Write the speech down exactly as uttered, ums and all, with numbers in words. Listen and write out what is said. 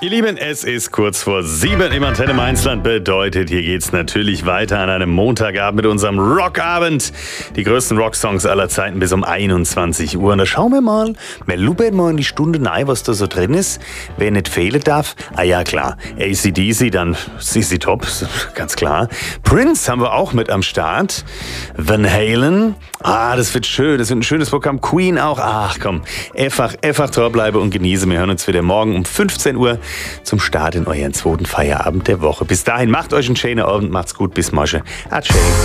Ihr Lieben, es ist kurz vor sieben im Antenne Mainzland. Bedeutet, hier geht's natürlich weiter an einem Montagabend mit unserem Rockabend. Die größten Rocksongs aller Zeiten bis um einundzwanzig Uhr. Und da schauen wir mal, wir lupen mal in die Stunde rein, was da so drin ist. Wer nicht fehlen darf, ah ja klar, A C D C, dann C C Top, ganz klar. Prince haben wir auch mit am Start. Van Halen, ah, das wird schön, das wird ein schönes Programm. Queen auch, ach komm, einfach, einfach treu bleiben und genießen. Wir hören uns wieder morgen um fünfzehn Uhr zum Start in euren zweiten Feierabend der Woche. Bis dahin, macht euch einen schönen Abend, macht's gut, bis morgen. Adieu.